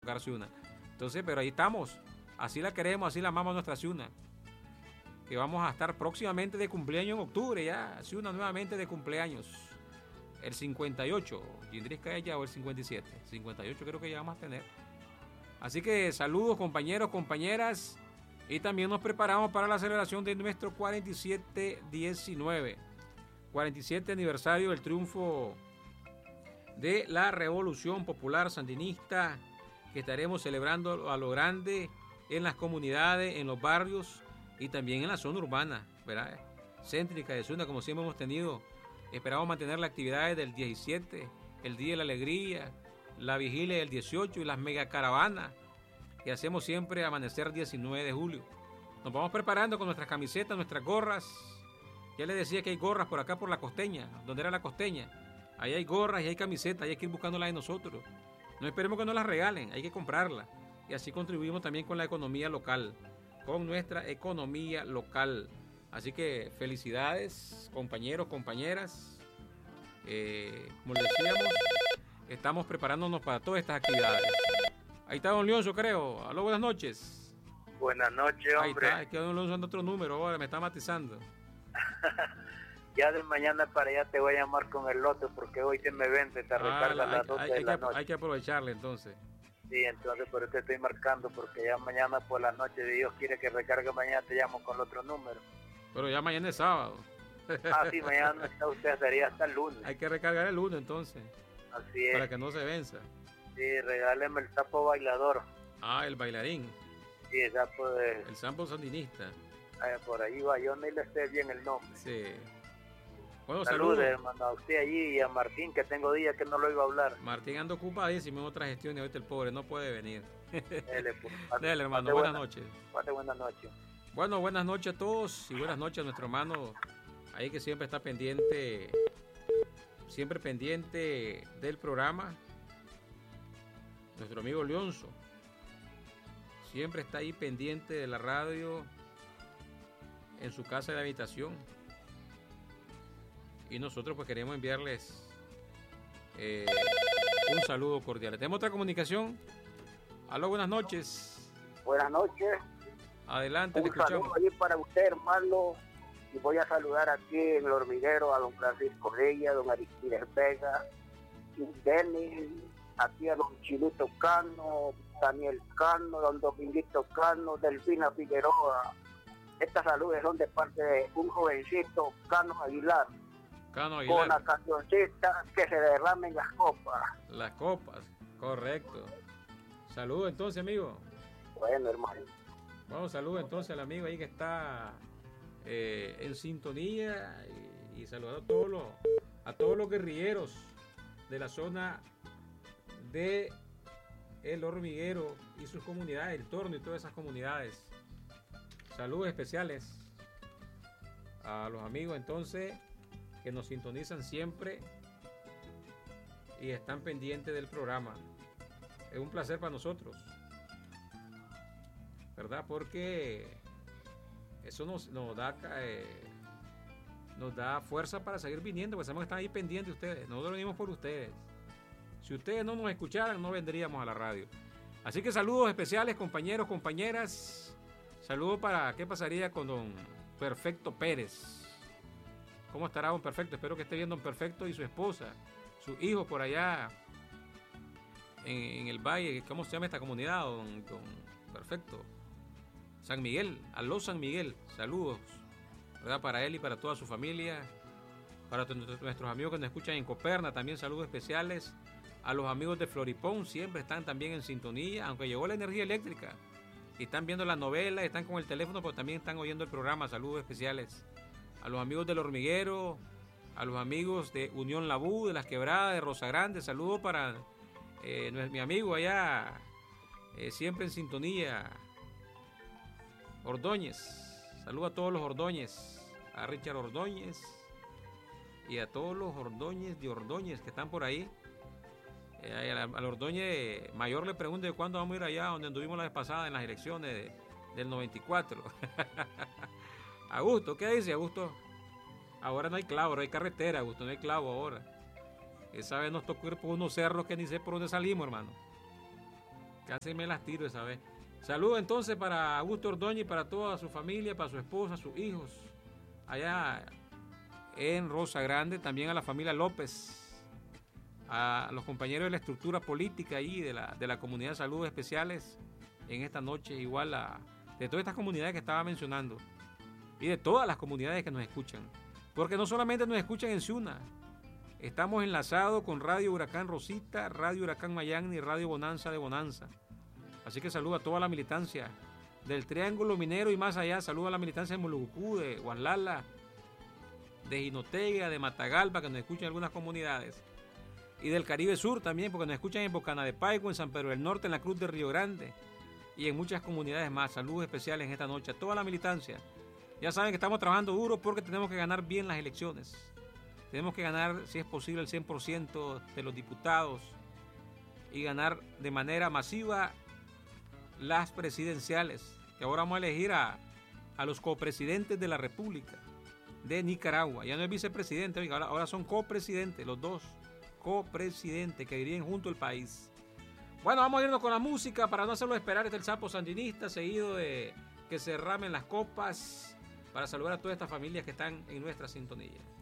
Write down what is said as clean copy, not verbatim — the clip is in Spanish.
tocar Ciuna. Entonces, pero ahí estamos. Así la queremos, así la amamos nuestra Ciuna. Que vamos a estar próximamente de cumpleaños en octubre ya. Ciuna nuevamente de cumpleaños. El 58. Yindrisca ella o el 57. 58 creo que ya vamos a tener. Así que saludos compañeros, compañeras. Y también nos preparamos para la celebración de nuestro 47-19. 47 aniversario del triunfo de la Revolución Popular Sandinista, que estaremos celebrando a lo grande en las comunidades, en los barrios y también en la zona urbana, ¿verdad? Céntrica de Ciuna, como siempre hemos tenido. Esperamos mantener las actividades del 17, el Día de la Alegría, la vigilia del 18 y las megacaravanas que hacemos siempre amanecer 19 de julio. Nos vamos preparando con nuestras camisetas, nuestras gorras. Ya les decía que hay gorras por acá por la Costeña, donde era la Costeña. Ahí hay gorras y hay camisetas, hay que ir buscándolas de nosotros. No esperemos que nos las regalen, hay que comprarlas. Y así contribuimos también con la economía local, con nuestra economía local. Así que felicidades, compañeros, compañeras. Como les decíamos, estamos preparándonos para todas estas actividades. Ahí está don Leonzo, creo. Aló, buenas noches. Buenas noches, hombre. Ahí está, es que don Leonzo anda otro número ahora, me está matizando. Ya de mañana para allá te voy a llamar con el lote porque hoy se me vende, te recarga a las 12 de la noche. Hay que aprovecharle entonces. Sí, entonces por eso te estoy marcando, porque ya mañana por la noche, Dios quiere que recargue mañana, te llamo con el otro número. Pero ya mañana es sábado. Ah, sí, mañana está usted, sería hasta el lunes. Hay que recargar el lunes entonces. Así es. Para que no se venza. Sí, regáleme el sapo bailador. Ah, el bailarín. Sí, el sapo de... El sapo sandinista. Por ahí va, yo ni le sé bien el nombre. Sí. Bueno, saludos, hermano, a usted allí y a Martín, que tengo días que no lo iba a hablar. Martín anda ocupadísimo en otras gestiones, ahorita el pobre no puede venir. Dele, pues. Dele, hermano, buenas noches. Buenas noches. Bueno, buenas noches a todos y buenas noches a nuestro hermano ahí que siempre está pendiente del programa. Nuestro amigo Leonzo siempre está ahí pendiente de la radio en su casa de habitación. Y nosotros pues queremos enviarles un saludo cordial. Tenemos otra comunicación. Aló, buenas noches. Buenas noches. Adelante, te escuchamos. Un saludo allí para usted, hermano. Y voy a saludar aquí en el hormiguero a don Francisco Reyes, don Aristides Vega, Denis, aquí a don Chilito Cano, Daniel Cano, don Dominguito Cano, Delfina Figueroa. Estas saludes son de parte de un jovencito, Cano Aguilar. Con la cancioncita que se derramen las copas. Las copas, correcto. Saludos entonces, amigo. Bueno, hermano. Vamos, saludos entonces al amigo ahí que está en sintonía y saludar a todos los guerrilleros de la zona de El Hormiguero y sus comunidades, el Torno y todas esas comunidades. Saludos especiales a los amigos entonces que nos sintonizan siempre y están pendientes del programa. Es un placer para nosotros, ¿verdad? Porque eso nos da fuerza para seguir viniendo, porque sabemos que están ahí pendientes de ustedes. Nosotros venimos por ustedes. Si ustedes no nos escucharan, no vendríamos a la radio. Así que saludos especiales, compañeros, compañeras. Saludos para qué pasaría con don Perfecto Pérez. ¿Cómo estará don Perfecto? Espero que esté bien don Perfecto y su esposa, sus hijos por allá en el valle. ¿Cómo se llama esta comunidad, don Perfecto? San Miguel, aló San Miguel. Saludos, ¿verdad? Para él y para toda su familia. Para nuestros amigos que nos escuchan en Coperna, también saludos especiales. A los amigos de Floripón, siempre están también en sintonía, aunque llegó la energía eléctrica. Y están viendo la novela, están con el teléfono, pero también están oyendo el programa. Saludos especiales. A los amigos del Hormiguero, a los amigos de Unión Labú, de Las Quebradas, de Rosa Grande. Saludos para mi amigo allá, siempre en sintonía, Ordóñez. Saludos a todos los Ordóñez, a Richard Ordóñez y a todos los Ordóñez de Ordóñez que están por ahí. Al Ordóñez mayor le pregunto de cuándo vamos a ir allá donde anduvimos la vez pasada en las elecciones del 94. Augusto, ¿qué dice Augusto? Ahora no hay clavo, no hay carretera, Augusto, no hay clavo ahora. Esa vez nos tocó ir por unos cerros que ni sé por dónde salimos, hermano. Casi me las tiro esa vez. Saludos entonces para Augusto Ordóñez y para toda su familia, para su esposa, sus hijos, allá en Rosa Grande, también a la familia López, a los compañeros de la estructura política ahí de la comunidad de saludos especiales en esta noche, igual de todas estas comunidades que estaba mencionando y de todas las comunidades que nos escuchan, porque no solamente nos escuchan en Ciuna, estamos enlazados con Radio Huracán Rosita, Radio Huracán Mayagni y Radio Bonanza de Bonanza. Así que saludo a toda la militancia del Triángulo Minero y más allá. Saludo a la militancia de Molucú, de Guanlala, de Jinotega, de Matagalpa, que nos escuchan en algunas comunidades. Y del Caribe Sur también, porque nos escuchan en Bocana de Paico, en San Pedro del Norte, en la Cruz de Río Grande y en muchas comunidades más. Saludos especiales en esta noche a toda la militancia. Ya saben que estamos trabajando duro porque tenemos que ganar bien las elecciones. Tenemos que ganar, si es posible, el 100% de los diputados y ganar de manera masiva las presidenciales, que ahora vamos a elegir a los copresidentes de la República de Nicaragua. Ya no es vicepresidente, oiga, ahora son copresidentes, los dos copresidentes que dirigen junto el país. Bueno, vamos a irnos con la música para no hacerlo esperar. Este es el Sapo Sandinista, seguido de que se ramen las copas, para saludar a todas estas familias que están en nuestra sintonía.